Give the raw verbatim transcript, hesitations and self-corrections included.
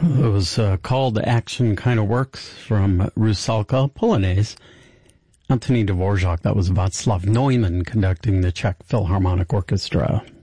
It was uh, called Action Kind of Works from Rusalka Polonaise. Anthony Dvorak, that was Václav Neumann conducting the Czech Philharmonic Orchestra.